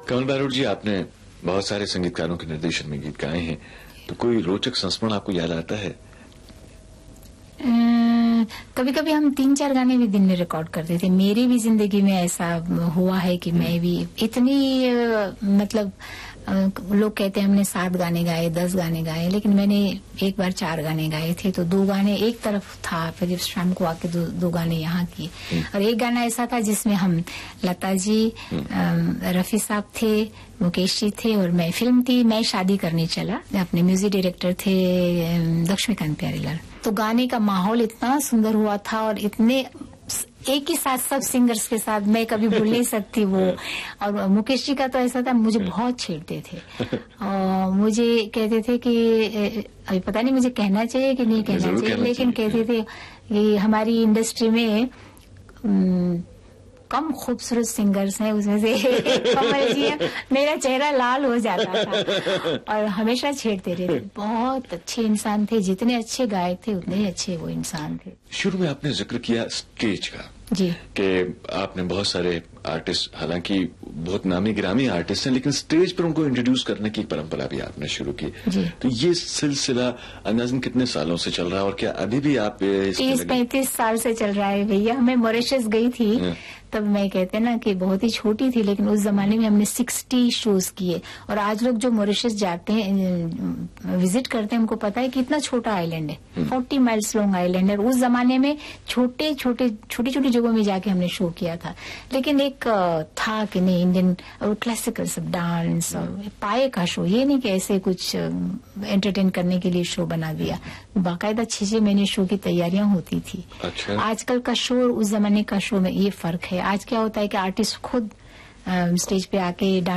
कमल बारोट जी, आपने बहुत सारे संगीतकारों के निर्देशन में गीत गाए हैं, तो कोई रोचक संस्मरण आपको याद आता है? कभी कभी हम 3-4 गाने भी दिन में रिकॉर्ड करते थे। मेरी भी जिंदगी में ऐसा हुआ है कि मैं भी इतनी मतलब लोग कहते हैं हमने 7 गाने गाए, 10 गाने गाए, लेकिन मैंने एक बार 4 गाने गाए थे। तो 2 गाने एक तरफ था, फिर शाम को आके 2 गाने यहाँ किए। और एक गाना ऐसा था जिसमें हम लता जी, रफी साहब थे, मुकेश जी थे और मैं। फिल्म थी मैं शादी करने चला, अपने म्यूजिक डायरेक्टर थे लक्ष्मीकांत प्यारेलाल। तो गाने का माहौल इतना सुंदर हुआ था और इतने एक ही साथ सब सिंगर्स के साथ, मैं कभी भूल नहीं सकती वो। और मुकेश जी का तो ऐसा था, मुझे बहुत छेड़ते थे और मुझे कहते थे कि अभी पता नहीं मुझे कहना चाहिए कि नहीं कहना चाहिए, लेकिन कहते थे कि हमारी इंडस्ट्री में कम खूबसूरत सिंगर्स हैं, उसमें से कमल जी है। मेरा चेहरा लाल हो जाता था और हमेशा छेड़ते रहते। बहुत अच्छे इंसान थे, जितने अच्छे गायक थे उतने ही अच्छे वो इंसान थे। शुरू में आपने जिक्र किया स्टेज का जी, कि आपने बहुत सारे आर्टिस्ट, हालांकि बहुत नामी गिरामी आर्टिस्ट हैं, लेकिन स्टेज पर उनको इंट्रोड्यूस करने की परंपरा भी आपने शुरू की। तो ये सिलसिला अंदाजन कितने सालों से चल रहा है और क्या अभी भी आप 30-35 साल से चल रहा है भैया। मैं मॉरिशस गई थी तब, मैं कहते ना कि बहुत ही छोटी थी, लेकिन उस जमाने में हमने 60 शोज किए। और आज लोग जो मॉरिशस जाते हैं, विजिट करते हैं, उनको पता है कि इतना छोटा आइलैंड है, 40 माइल्स लॉन्ग आइलैंड है। उस जमाने में छोटी छोटी जगहों में जाके हमने शो किया था। लेकिन एक था कि नहीं, इंडियन और क्लासिकल सब डांस और पाए का शो, ये नहीं कि ऐसे कुछ एंटरटेन करने के लिए शो बना दिया। बाकायदा 6 महीने शो की तैयारियां होती थी। अच्छा। आजकल का शो और उस जमाने का शो में ये फर्क है। आज क्या होता है कि आर्टिस्ट खुद स्टेज पे आके